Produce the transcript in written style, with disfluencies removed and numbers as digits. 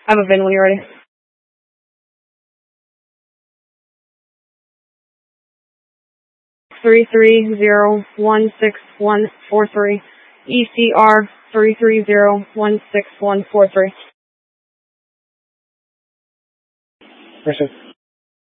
I have a VIN when you're ready. 330-16143, ECR 330-16143. Proceed.